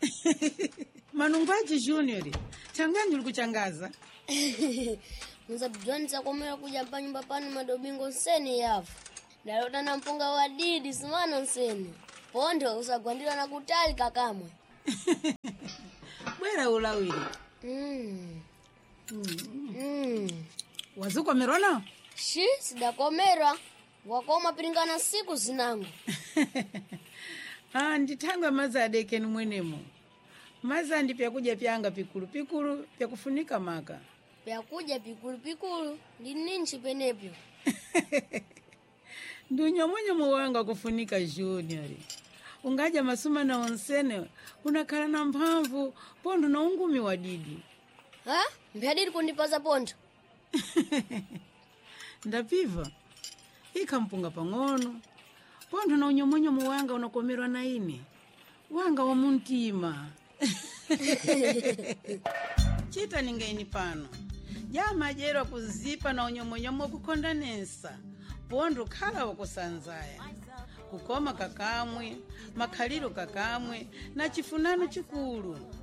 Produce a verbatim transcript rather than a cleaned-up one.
Manungwaji Junior, changani uli kuchangaza. Mzabidwani komera kuja pa nyumba panu madobingo nseni yafu. Dalota na mpunga wa didi simano nseni. Pondo usagwandila na kutali kakamwe. Bwera ulawili. Mm. Mm. Mm. Wazuko merona? Shi, sidakomera. Wakoma piringana siku zinangu. Ah, nditanga maza adeke ni mwenemo. Maza ndi pya kuja pyanga pikulu pikulu pya kufunika maka. Pya kuja pikulu pikulu ndi ninchi penepyo. Ndunyo mwenye muwanga kufunika Junior. Ungaja masuma na onsene unakala na mpamvu pondo na ungumi wa didi. Ha? Mbiadidi kundipaza pondo. Ndapiva. Ika mpunga pangono. Pondo na unyomonyo muwanga unakomerwa na ini. Wanga wa muntima. Chita ningaini pano. Jama jero kuzipa na unyomonyomo kukondanesa. Pondo kala wakusanzaya. Kukoma kakamwe, makaliro kakamwe, na chifunano chikulu.